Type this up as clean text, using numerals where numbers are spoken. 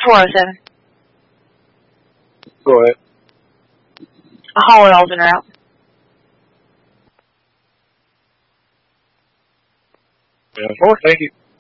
407. Go ahead. A hauler alternate out. Yeah, thank you.